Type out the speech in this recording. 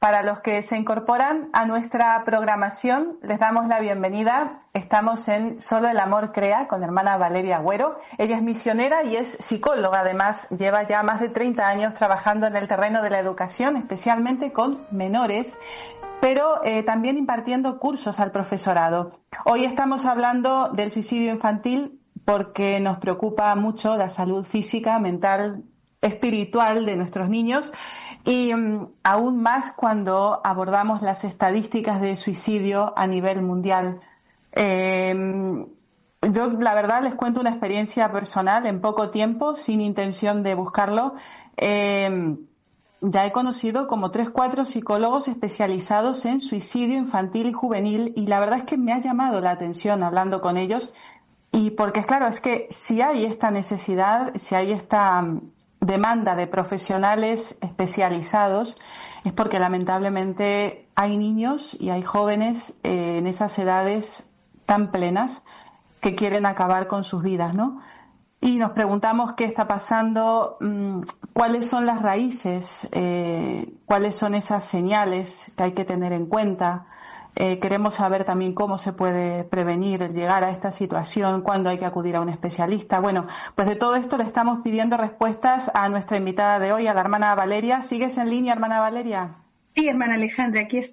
Para los que se incorporan a nuestra programación, les damos la bienvenida. Estamos en Solo el Amor Crea con la hermana Valeria Agüero. Ella es misionera y es psicóloga. Además, lleva ya más de 30 años trabajando en el terreno de la educación, especialmente con menores, pero también impartiendo cursos al profesorado. Hoy estamos hablando del suicidio infantil porque nos preocupa mucho la salud física, mental, espiritual de nuestros niños y aún más cuando abordamos las estadísticas de suicidio a nivel mundial. Yo la verdad les cuento una experiencia personal en poco tiempo, sin intención de buscarlo. Ya he conocido como 3-4 psicólogos especializados en suicidio infantil y juvenil y la verdad es que me ha llamado la atención hablando con ellos y porque claro, es que si hay esta necesidad, si hay esta demanda de profesionales especializados, es porque lamentablemente hay niños y hay jóvenes en esas edades tan plenas que quieren acabar con sus vidas, ¿no? Y nos preguntamos qué está pasando, cuáles son las raíces, cuáles son esas señales que hay que tener en cuenta. Queremos saber también cómo se puede prevenir el llegar a esta situación, cuándo hay que acudir a un especialista. Bueno, pues de todo esto le estamos pidiendo respuestas a nuestra invitada de hoy, a la hermana Valeria. ¿Sigues en línea, hermana Valeria? Sí, hermana Alejandra, aquí estoy.